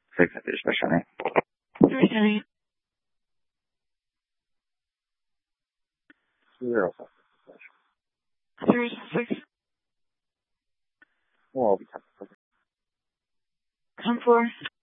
Fektetésbe, Sani. Sani. 05. 36. We'll all be happy. 10-4.